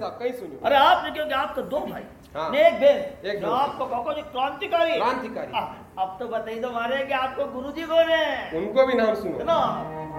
कहीं सुनियो। अरे आपने क्योंकि आप तो 2 भाई हाँ। ने एक बहन, एक जो बहन। आपको कहो जी क्रांतिकारी। क्रांतिकारी। अब तो बताइए तो मारे कि आपको गुरुजी कौन है? उनको भी नाम सुनो। ना